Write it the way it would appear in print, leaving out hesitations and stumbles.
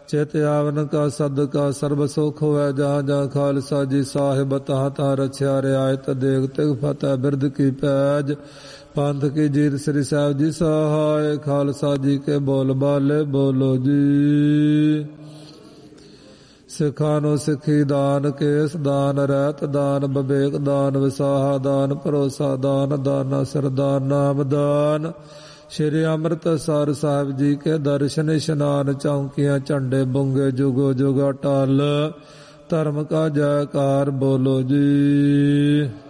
ਚਿਤ ਆਵਨ ਕਾ ਸਦਕਾ ਸਰਬ ਸੁਖ ਹੋਇ। ਜਹਾਂ ਜਹਾਂ ਖਾਲਸਾ ਜੀ ਸਾਹਿਬ ਤਹਾਂ ਤਹਾਂ ਰਛਿਆ ਰਿਆਇਤ। ਦੇਗ ਤਿਗ ਫਤਿਹ ਬਿਰਦ ਕੀ ਪੈਜ। ਪੰਥ ਕੀ ਜੀਤ ਸ੍ਰੀ ਸਾਹਿਬ ਜੀ ਸਹਾਇ। ਖਾਲਸਾ ਜੀ ਕੇ ਬੋਲ ਬਾਲੇ ਬੋਲੋ ਜੀ। ਸਿੱਖਾਂ ਨੂੰ ਸਿੱਖੀ ਦਾਨ, ਕੇਸ ਦਾਨ, ਰਹਿਤ ਦਾਨ, ਵਿਵੇਕ ਦਾਨ, ਵਿਸਾਹਾ ਦਾਨ, ਭਰੋਸਾ ਦਾਨ, ਦਾਨਾ ਸਰਦਾਨ, ਨਾਮ ਦਾਨ। ਸ਼੍ਰੀ ਅੰਮ੍ਰਿਤਸਰ ਸਾਹਿਬ ਜੀ ਕੇ ਦਰਸ਼ਨ ਇਸ਼ਨਾਨ। ਚੌਂਕੀਆਂ ਝੰਡੇ ਬੁੰਗੇ ਜੁਗੋ ਜੁਗ ਅਟਲ। ਧਰਮ ਕਾ ਜੈਕਾਰ ਬੋਲੋ ਜੀ।